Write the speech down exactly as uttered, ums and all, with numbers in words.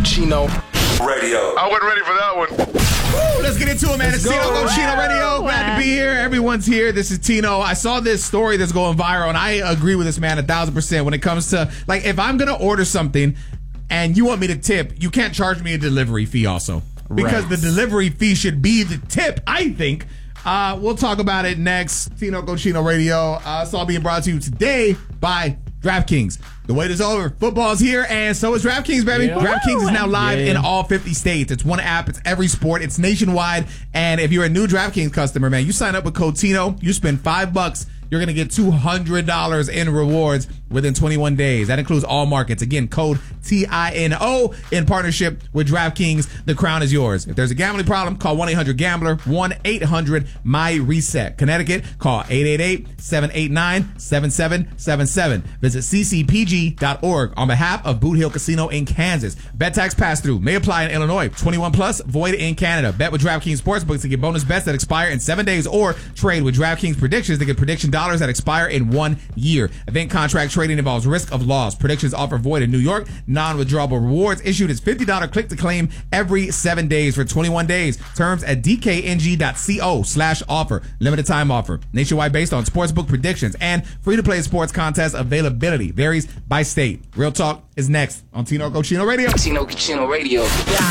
Cochino Radio. I wasn't ready for that one. Let's get into it, man. It's Tino Cochino Radio. Glad to be here. Everyone's here. This is Tino. I saw this story that's going viral, and I agree with this man a thousand percent when it comes to, like, if I'm going to order something and you want me to tip, you can't charge me a delivery fee also. Because right. the delivery fee should be the tip, I think. Uh, we'll talk about it next. Tino Cochino Radio. Uh, it's all being brought to you today by DraftKings. The wait is over. Football's here, and so is DraftKings, baby. Yeah. DraftKings is now live yeah. in all fifty states. It's one app. It's every sport. It's nationwide. And if you're a new DraftKings customer, man, you sign up with code Tino. You spend five bucks. You're going to get two hundred dollars in rewards within twenty-one days. That includes all markets. Again, code T I N O in partnership with DraftKings. The crown is yours. If there's a gambling problem, call one eight hundred gambler, one eight hundred M Y reset. Connecticut, call eight eight eight, seven eight nine, seven seven seven seven. Visit c c p g dot org on behalf of Boot Hill Casino in Kansas. Bet tax pass-through may apply in Illinois. twenty-one plus, void in Canada. Bet with DraftKings Sportsbooks to get bonus bets that expire in seven days or trade with DraftKings Predictions to get prediction dollars that expire in one year. Event contract trading involves risk of loss. Predictions offer void in New York. Non-withdrawable rewards issued as fifty dollars click to claim every seven days for twenty-one days. Terms at d k n g dot co slash offer. Limited time offer. Nationwide based on sportsbook predictions and free-to-play sports contest availability. Varies by state. Real Talk is next on Tino Cochino Radio. Tino Cochino Radio. Yeah.